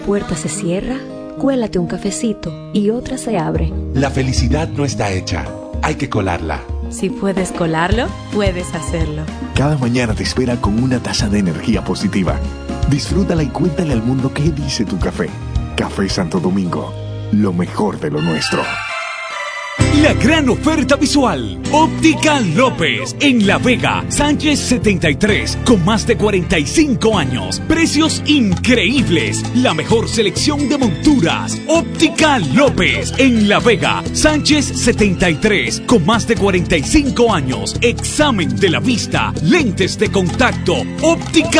puerta se cierra, cuélate un cafecito y otra se abre. La felicidad no está hecha, hay que colarla. Si puedes colarlo, puedes hacerlo. Cada mañana te espera con una taza de energía positiva. Disfrútala y cuéntale al mundo qué dice tu café. Café Santo Domingo, lo mejor de lo nuestro. La gran oferta visual. Óptica López, en La Vega, Sánchez 73, con más de 45 años. Precios increíbles. La mejor selección de monturas. Óptica López, en La Vega, Sánchez 73, con más de 45 años. Examen de la vista, lentes de contacto. Óptica